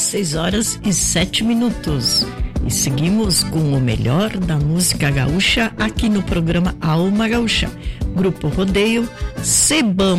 6h07. E seguimos com o melhor da música gaúcha aqui no programa Alma Gaúcha. Grupo Rodeio, Sebam.